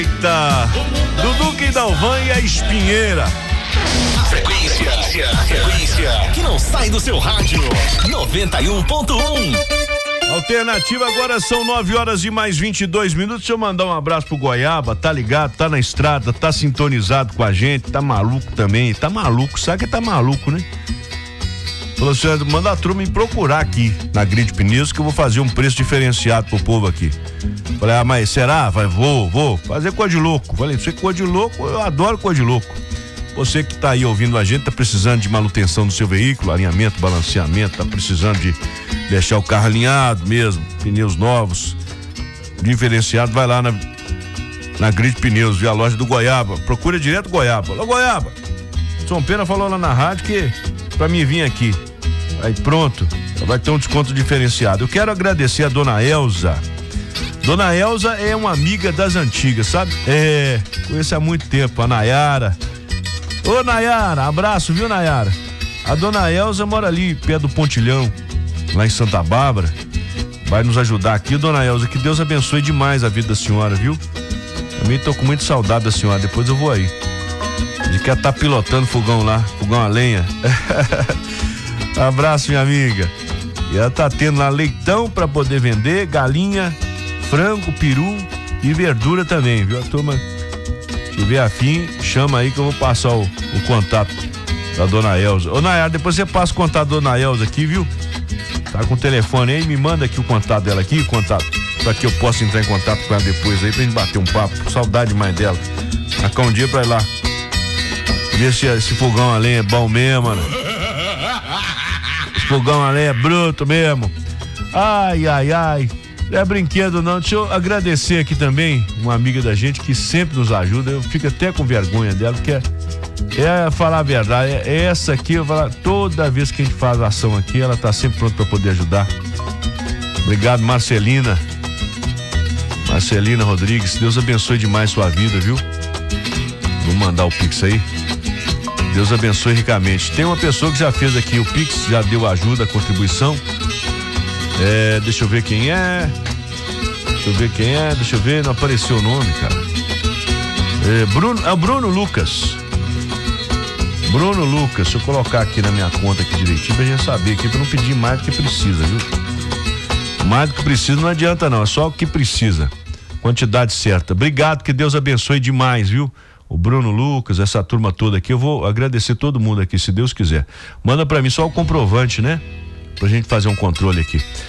Eita, Dudu Quindalvan e a Espinheira. A frequência que não sai do seu rádio. 91.1. Alternativa, agora são 9h mais 22. Deixa eu mandar um abraço pro Goiaba, tá ligado, tá na estrada, tá sintonizado com a gente, tá maluco também, tá maluco, sabe que tá maluco, né? Falou assim, manda a turma me procurar aqui na Grid Pneus que eu vou fazer um preço diferenciado pro povo aqui. Falei, mas será? Vou fazer cor de louco. Falei, você cor de louco, eu adoro cor de louco. Você que tá aí ouvindo a gente, tá precisando de manutenção do seu veículo, alinhamento, balanceamento, tá precisando de deixar o carro alinhado mesmo, pneus novos, diferenciado, vai lá na Grid Pneus, viu? A loja do Goiaba, procura direto Goiaba. Alô, Goiaba, São Pena falou lá na rádio que pra mim vir aqui, aí pronto, vai ter um desconto diferenciado. Eu quero agradecer a dona Elza. Dona Elza é uma amiga das antigas, sabe? Conheço há muito tempo, a Nayara. Ô Nayara, abraço, viu Nayara? A dona Elza mora ali, perto do Pontilhão, lá em Santa Bárbara. Vai nos ajudar aqui, dona Elza, que Deus abençoe demais a vida da senhora, viu? Também tô com muita saudade da senhora, depois eu vou aí. De que ela tá pilotando fogão lá, fogão a lenha. Abraço, minha amiga. E ela tá tendo lá leitão pra poder vender, galinha, frango, peru e verdura também, viu? A turma, se tiver afim, chama aí que eu vou passar o contato da dona Elza. Ô Nayara, depois você passa o contato da dona Elza aqui, viu? Tá com o telefone aí, me manda aqui o contato dela aqui, pra que eu possa entrar em contato com ela depois aí, pra gente bater um papo. Saudade demais dela. Marcar um dia pra ir lá. Ver se esse fogão a lenha é bom mesmo, mano. Esse fogão a lenha é bruto mesmo. Ai. Não é brinquedo não. Deixa eu agradecer aqui também uma amiga da gente que sempre nos ajuda. Eu fico até com vergonha dela, porque é falar a verdade. Essa aqui, eu falo, toda vez que a gente faz ação aqui, ela tá sempre pronta para poder ajudar. Obrigado, Marcelina Rodrigues. Deus abençoe demais sua vida, viu? Vou mandar o Pix aí. Deus abençoe ricamente. Tem uma pessoa que já fez aqui o Pix, já deu ajuda, contribuição. Deixa eu ver quem é. Deixa eu ver, não apareceu o nome, cara. É o Bruno Lucas. Deixa eu colocar aqui na minha conta aqui direitinho pra gente saber aqui, pra não pedir mais do que precisa, viu? Mais do que precisa não adianta não, é só o que precisa. Quantidade certa. Obrigado, que Deus abençoe demais, viu? O Bruno Lucas, essa turma toda aqui, eu vou agradecer todo mundo aqui, se Deus quiser. Manda pra mim só o comprovante, né? Pra gente fazer um controle aqui.